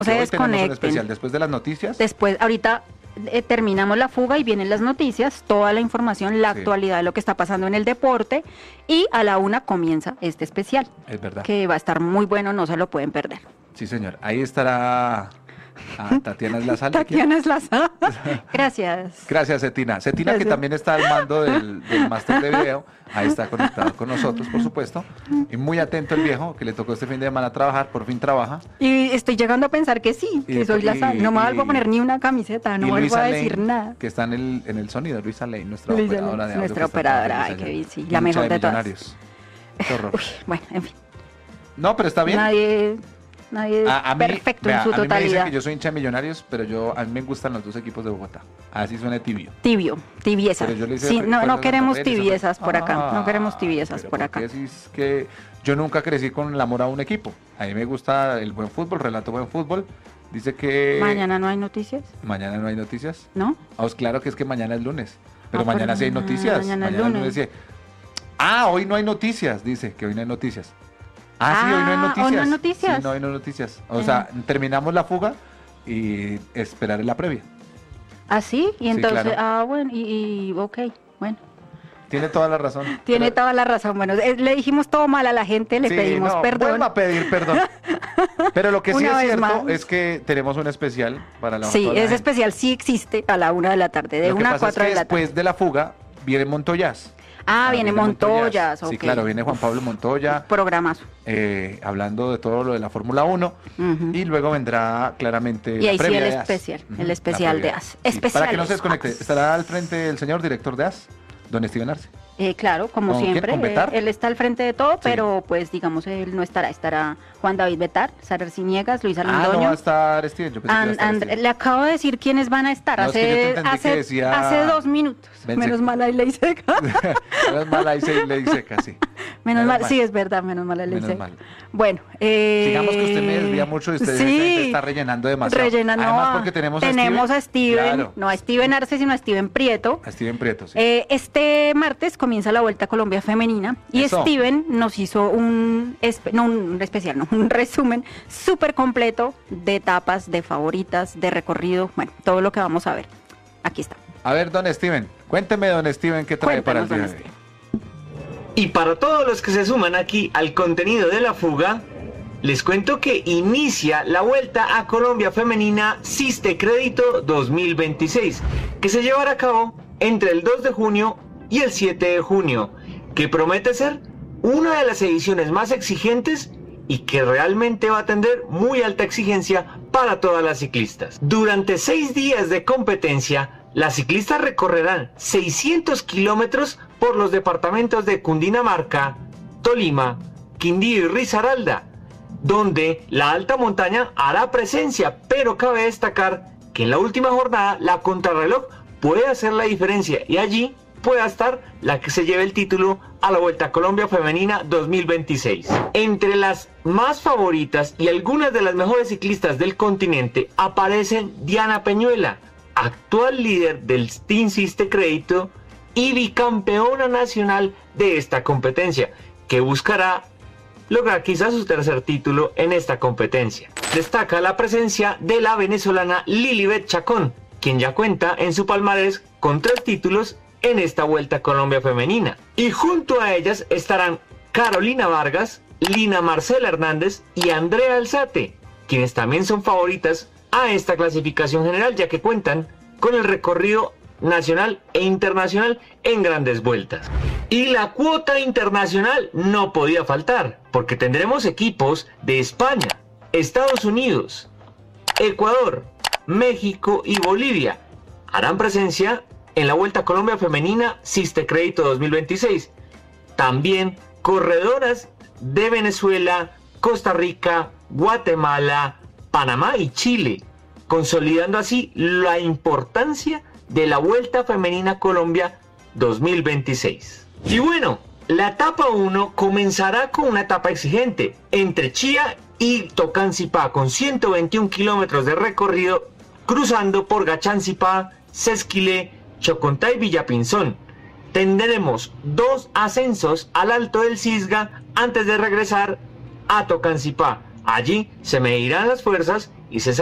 No se Hoy tenemos un desconecten. especial después de las noticias. Después, ahorita terminamos la fuga y vienen las noticias, toda la información, la Sí. actualidad de lo que está pasando en el deporte, y a la 1 comienza este especial, Es verdad. que va a estar muy bueno, no se lo pueden perder. Sí, señor. Ahí estará Tatiana Slazal. Tatiana Slaza. Gracias. Gracias, Cetina. Cetina, que Gracias. también está al mando del máster de video. Ahí está conectado con nosotros, por supuesto. Y muy atento el viejo, que le tocó este fin de semana trabajar. Por fin trabaja. Y estoy llegando a pensar que sí, que Y- soy la Sal. No me vuelvo a poner ni una camiseta, no Y vuelvo Luisa a decir Lane, nada. que está en el sonido. Luisa Lane, nuestra Luisa operadora Lane, de audio. nuestra que está operadora, trabajando, ay, qué señor. bien, sí, la Hincha mejor de todas. Millonarios. Qué horror. Uy, bueno, en fin. No, pero está bien. Nadie A mí, perfecto vea, en su a mí me dicen totalidad. que yo soy hincha de Millonarios, pero a mí me gustan los dos equipos de Bogotá. Así suena tibio. Tibio, tibieza. Pero yo le hice Sí, fuerza no a queremos Santa Fe, tibiezas por acá, no queremos Ah, tibiezas pero por acá. porque si es que yo nunca crecí con el amor a un equipo. A mí me gusta el buen fútbol, relato buen fútbol. Dice que Mañana no hay noticias, mañana no hay noticias. ¿no? Ah, pues claro que es que mañana es lunes. Pero Ah, mañana pero sí hay noticias. mañana es es lunes. dice, hoy no hay noticias. Dice que hoy no hay noticias. Sí, hoy no hay Ah, noticias. hoy no hay noticias. Sí, no, hoy no hay noticias. O sea, terminamos la fuga y esperar la previa. ¿Ah, sí? Y entonces, claro. bueno, ok, bueno. Tiene toda la razón. Tiene Pero- toda la razón. Bueno, le dijimos todo mal a la gente, le Sí, pedimos no, perdón. vuelva a pedir perdón. Pero lo que sí Una es vez cierto más. es que tenemos un especial para la Sí, toda la ese gente. especial sí existe a la 1 de la tarde, de Lo que 1 a pasa es 4 que de la tarde. después de la fuga viene Montoyas. Viene Montoyas, Sí, ok. claro, viene Juan Pablo Montoya Programazo. hablando de todo lo de la Fórmula 1 Ujú. y luego vendrá claramente Y ahí sí previa el de AS. especial, Ujú, el la especial previa de AS. Sí, para que no Especiales se desconecte, AS. estará al frente el señor director de AS, don Steven Arce. Claro, como ¿Con quién? siempre, ¿Con Betar? él está al frente de todo, Sí. pero pues digamos él no estará Juan David Betar, Sara Arciniegas, Luis No Londoño. va a estar Steven, yo pensé que iba a estar Steven. Le acabo de decir quiénes van a estar No, es que yo te hace, entendí que decía- hace 2 minutos. Vence. Menos mal ahí ley seca. Menos mal ahí se le dice casi. Menos mal, sí, es verdad, menos mal la ley Menos seca. mal. Bueno, Digamos que usted me desvía mucho y usted sí, está rellenando demasiado. rellena, no, Además porque tenemos a Steven, Claro. no a Steven Arce, sino a Steven Prieto. A Steven Prieto, sí. Este martes comienza la Vuelta a Colombia Femenina y Eso. Steven nos hizo un resumen súper completo de etapas, de favoritas, de recorrido, bueno, todo lo que vamos a ver. Aquí está. A ver, don Steven, cuénteme, don Steven, qué trae para el día Cuéntanos, de don hoy. Y para todos los que se suman aquí al contenido de la fuga, les cuento que inicia la Vuelta a Colombia Femenina Siste Crédito 2026, que se llevará a cabo entre el 2 de junio y el 7 de junio, que promete ser una de las ediciones más exigentes y que realmente va a tener muy alta exigencia para todas las ciclistas. Durante 6 días de competencia, las ciclistas recorrerán 600 kilómetros por los departamentos de Cundinamarca, Tolima, Quindío y Risaralda, donde la alta montaña hará presencia, pero cabe destacar que en la última jornada la contrarreloj puede hacer la diferencia y allí pueda estar la que se lleve el título a la Vuelta a Colombia Femenina 2026. Entre las más favoritas y algunas de las mejores ciclistas del continente aparecen Diana Peñuela, actual líder del Team Siste Crédito y bicampeona nacional de esta competencia, que buscará lograr quizás su tercer título en esta competencia. Destaca la presencia de la venezolana Lilibet Chacón, quien ya cuenta en su palmarés con 3 títulos en esta Vuelta a Colombia Femenina. Y junto a ellas estarán Carolina Vargas, Lina Marcela Hernández y Andrea Alzate, quienes también son favoritas a esta clasificación general, ya que cuentan con el recorrido nacional e internacional en grandes vueltas. Y la cuota internacional no podía faltar, porque tendremos equipos de España, Estados Unidos, Ecuador, México y Bolivia. Harán presencia en la Vuelta a Colombia Femenina Siste Crédito 2026. También corredoras de Venezuela, Costa Rica, Guatemala, Panamá y Chile, consolidando así la importancia de la Vuelta Femenina Colombia 2026. Y bueno, la etapa 1 comenzará con una etapa exigente entre Chía y Tocancipá, con 121 kilómetros de recorrido, cruzando por Gachancipá, Sesquilé, Chocontá y Villapinzón. Tendremos 2 ascensos al Alto del Cisga antes de regresar a Tocancipá. Allí se medirán las fuerzas y se